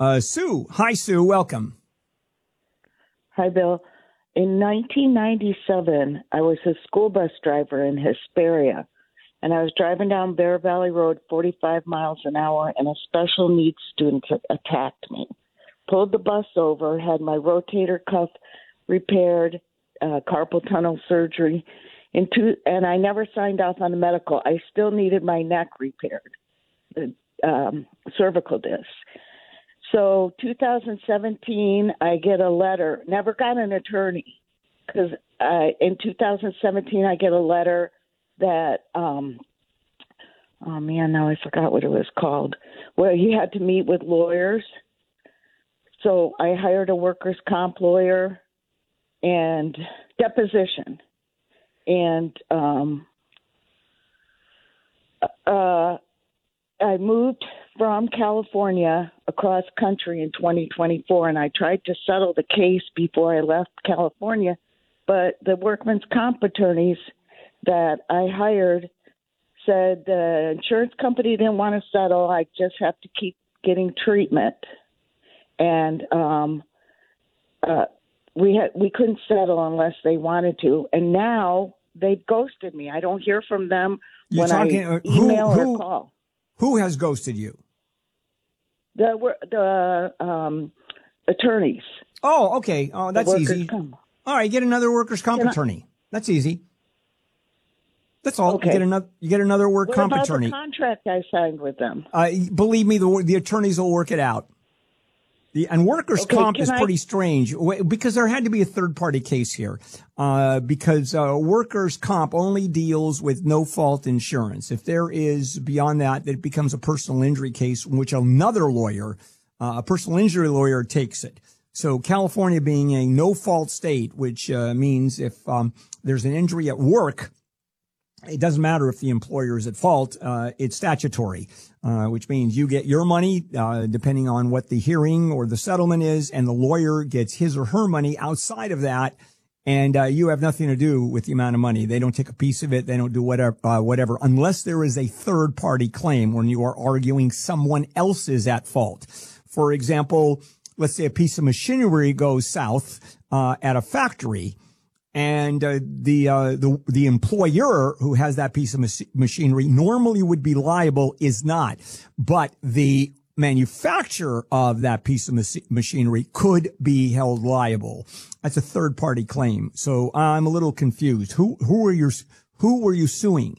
Sue. Hi, Sue. Welcome. Hi, Bill. In 1997, I was a school bus driver in Hesperia, and I was driving down Bear Valley Road 45 miles an hour, and a special needs student attacked me. Pulled the bus over, had my rotator cuff repaired, carpal tunnel surgery, and I never signed off on the medical. I still needed my neck repaired, the cervical disc. So 2017, I get a letter. Never got an attorney because in 2017, I get a letter that, oh man, now I forgot what it was called, where you had to meet with lawyers. So I hired a workers' comp lawyer and deposition. And I moved from California across country in 2024, and I tried to settle the case before I left California. But the workman's comp attorneys that I hired said the insurance company didn't want to settle. I just have to keep getting treatment. And we couldn't settle unless they wanted to. And now they've ghosted me. I don't hear from them when I email or call. Who has ghosted you? The attorneys. Oh, okay. Oh, that's easy. All right, get another workers' comp attorney. That's easy. That's all. Okay. You get another work comp attorney. What about the contract I signed with them? Believe me, the attorneys will work it out. And workers' comp is pretty strange because there had to be a third-party case here because workers' comp only deals with no-fault insurance. If there is beyond that, it becomes a personal injury case in which another lawyer, a personal injury lawyer, takes it. So California being a no-fault state, which means if there's an injury at work, it doesn't matter if the employer is at fault. It's statutory, which means you get your money, depending on what the hearing or the settlement is, and the lawyer gets his or her money outside of that. And, you have nothing to do with the amount of money. They don't take a piece of it. They don't do whatever, unless there is a third party claim when you are arguing someone else is at fault. For example, let's say a piece of machinery goes south, at a factory. And the employer who has that piece of machinery normally would be liable, is not. But the manufacturer of that piece of machinery could be held liable. That's a third party claim. So I'm a little confused. Who were you suing?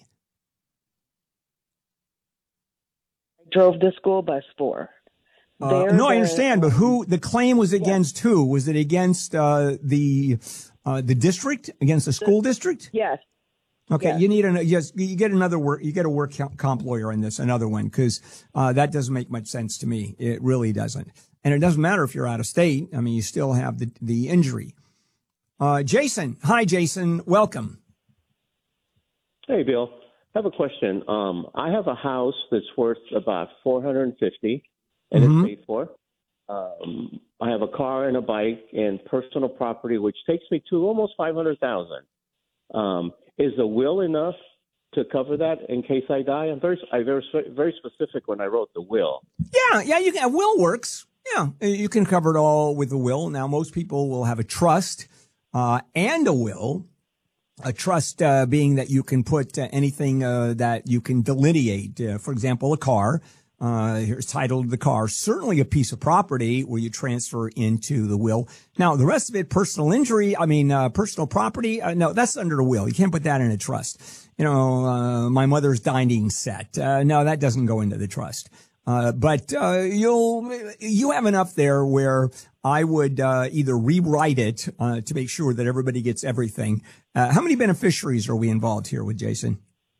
I drove the school bus for. No, I understand, but the claim was against who? Was it against the district, against the school district? Yes. Okay. Yes. You get a work comp lawyer on this, another one, because, that doesn't make much sense to me. It really doesn't. And it doesn't matter if you're out of state. I mean, you still have the injury. Jason. Hi, Jason. Welcome. Hey, Bill. I have a question. I have a house that's worth about $450 and it's paid for. I have a car and a bike and personal property, which takes me to almost $500,000. Is the will enough to cover that in case I die? I'm very specific when I wrote the will. Yeah, you can. A will works. Yeah, you can cover it all with a will. Now, most people will have a trust and a will. A trust being that you can put anything that you can delineate. For example, a car. Here's title of the car. Certainly a piece of property where you transfer into the will. Now, the rest of it, personal property. No, that's under the will. You can't put that in a trust. My mother's dining set. No, that doesn't go into the trust. But you have enough there where I would, either rewrite it, to make sure that everybody gets everything. How many beneficiaries are we involved here with, Jason?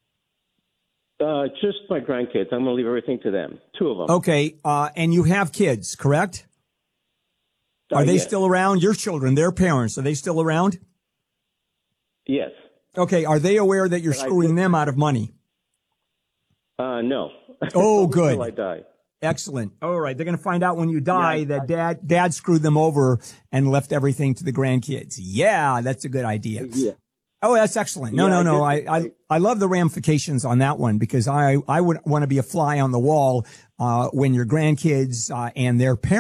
Just my grandkids. I'm going to leave everything to them. 2 of them. Okay. And you have kids, correct? Are they still around? Your children, their parents, are they still around? Yes. Okay. Are they aware that you're screwing them out of money? No. Oh, good. Until I die. Excellent. All right. They're going to find out when you die that dad screwed them over and left everything to the grandkids. Yeah, that's a good idea. Yeah. Oh, that's excellent. No. I love the ramifications on that one because I would want to be a fly on the wall, when your grandkids, and their parents